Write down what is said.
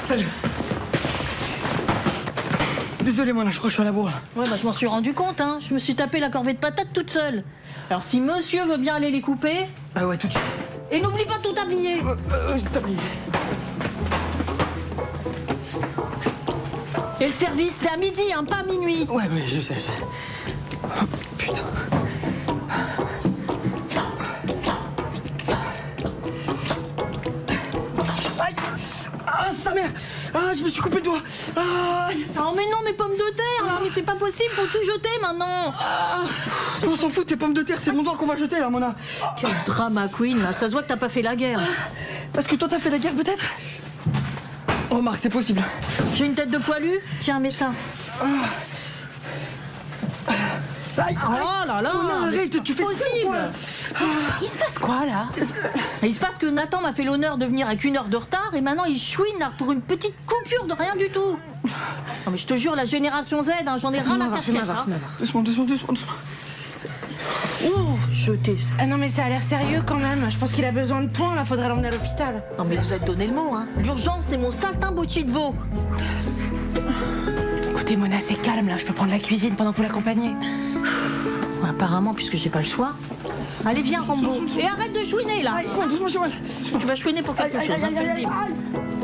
Salut. Désolé, Mona, je crois que je suis à la bourre. Ouais, bah je m'en suis rendu compte, hein. Je me suis tapé la corvée de patates toute seule. Alors si monsieur veut bien aller les couper... Ah ouais, tout de suite. Et n'oublie pas de tout tablier. Tablier. Et le service, c'est à midi, hein, pas à minuit. Ouais, je sais. Oh, putain. Aïe. Ah, sa mère. Ah, je me suis coupé le doigt. Aïe. Oh mais non, mes pommes de terre, là, mais c'est pas possible, faut tout jeter maintenant. On s'en fout de tes pommes de terre, c'est mon doigt qu'on va jeter là, Mona. Quel drama queen, là, ça se voit que t'as pas fait la guerre. Parce que toi t'as fait la guerre peut-être? Oh Marc, c'est possible. J'ai une tête de poilu. Tiens, mets ça. Aïe. Oh là là, Mona, mais arrête, tu fais exprès ou quoi? Il se passe quoi là? Il se passe que Nathan m'a fait l'honneur de venir avec 1 heure de retard et maintenant il chouine là, pour une petite coupure de rien du tout. Non mais je te jure, la génération Z, hein, j'en ai ras la casquette. Hein. Doucement. Oh, jeté. Ah non mais ça a l'air sérieux quand même. Je pense qu'il a besoin de points là, faudrait l'emmener à l'hôpital. Non mais vous avez donné le mot, hein. L'urgence, c'est mon saltimbanqui de veau. Écoutez Mona, c'est calme là, je peux prendre la cuisine pendant que vous l'accompagnez. Apparemment, puisque j'ai pas le choix. Allez, viens, Rambo. Et arrête de chouiner, là. Doucement, cheval. Tu vas chouiner pour quelque chose, hein, je te le dis.